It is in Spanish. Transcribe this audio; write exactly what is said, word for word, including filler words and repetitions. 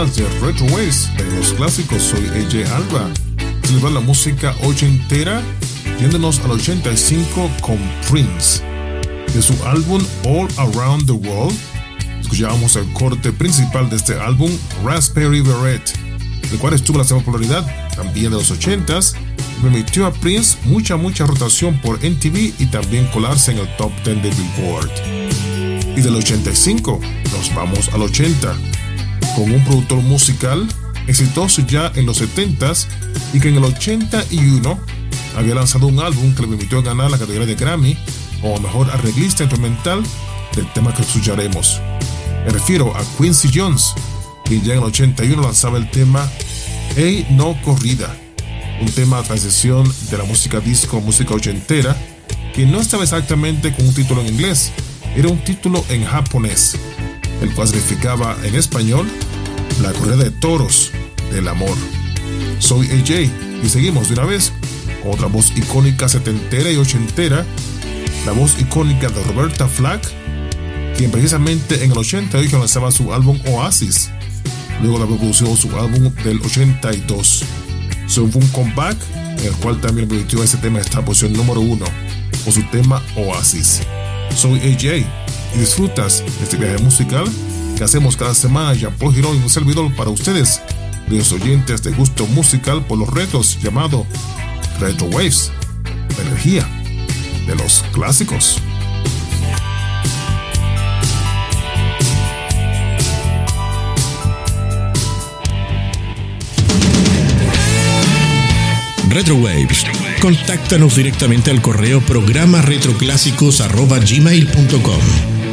más de Retro Waves de los clásicos. Soy A J Alba. Celebrar la música ochentera, yéndonos al ochenta y cinco con Prince. De su álbum All Around the World, escuchábamos el corte principal de este álbum, Raspberry Beret, el cual estuvo en la popularidad también de los ochentas, y permitió a Prince mucha mucha rotación por M T V y también colarse en el top diez de Billboard. Y del ochenta y cinco nos vamos al ochenta, con un productor musical exitoso ya en los setentas y que en el ochenta y uno había lanzado un álbum que le permitió ganar la categoría de Grammy como mejor arreglista instrumental del tema que escucharemos. Me refiero a Quincy Jones, quien ya en el ochenta y uno lanzaba el tema Hey No Corrida, un tema de transición de la música disco a música ochentera, que no estaba exactamente con un título en inglés, era un título en japonés, el cual significaba en español La corrida de toros del amor. Soy A J y seguimos de una vez con otra voz icónica setentera y ochentera, la voz icónica de Roberta Flack, quien precisamente en el ochenta y ocho lanzaba su álbum Oasis, luego de haber producido su álbum del ochenta y dos. Fue un comeback en el cual también permitió ese tema estar en posición número uno con su tema Oasis. Soy A J y disfrutas de este viaje musical que hacemos cada semana, Jean-Paul Girón y un servidor para ustedes, los oyentes de gusto musical por los retos llamado Retro Waves, la energía de los clásicos. Retro Waves. Contáctanos directamente al correo programa retroclásicos arroba gmail punto com.